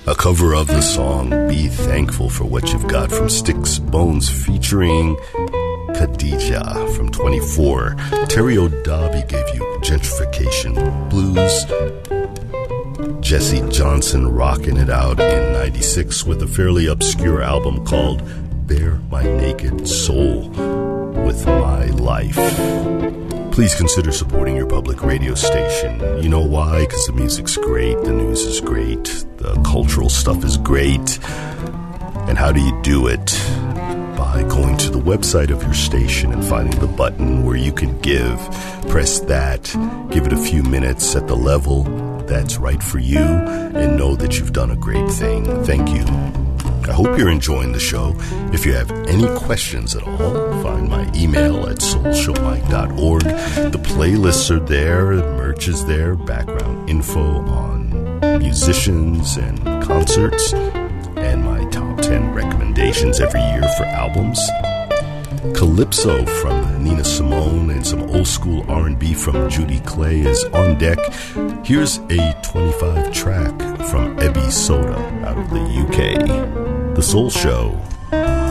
A cover of the song Be Thankful for What You've Got from Sticks Bones featuring Khadija from 24. Terry O'Dabi gave you Gentrification Blues. Jesse Johnson rocking it out in 96 with a fairly obscure album called Bare My Naked Soul with My Life. Please consider supporting your public radio station. You know why? Because the music's great, the news is great, the cultural stuff is great. And how do you do it? By going to the website of your station and finding the button where you can give. Press that, give it a few minutes at the level that's right for you, and know that you've done a great thing. Thank you. I hope you're enjoying the show. If you have any questions at all, find my email at soulshowmike.org. The playlists are there, merch is there, background info on musicians and concerts, and my top 10 recommendations every year for albums. Calypso from Nina Simone and some old school R&B from Judy Clay is on deck. Here's a 25 track from Ebi Soda out of the UK. The Soul Show.